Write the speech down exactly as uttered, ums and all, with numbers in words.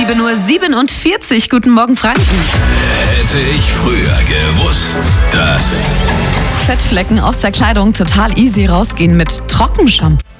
sieben Uhr siebenundvierzig. Guten Morgen, Franken. Hätte ich früher gewusst, dass... Fettflecken aus der Kleidung total easy rausgehen mit Trockenshampoo.